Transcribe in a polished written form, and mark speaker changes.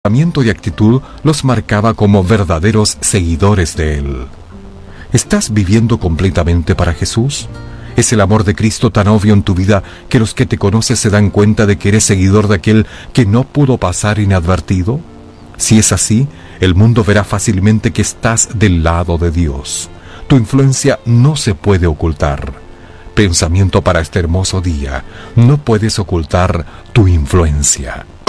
Speaker 1: comportamiento y actitud los marcaba como verdaderos seguidores de Él. ¿Estás viviendo completamente para Jesús? ¿Es el amor de Cristo tan obvio en tu vida que los que te conocen se dan cuenta de que eres seguidor de aquel que no pudo pasar inadvertido? Si es así, el mundo verá fácilmente que estás del lado de Dios. Tu influencia no se puede ocultar. Pensamiento para este hermoso día: no puedes ocultar tu influencia.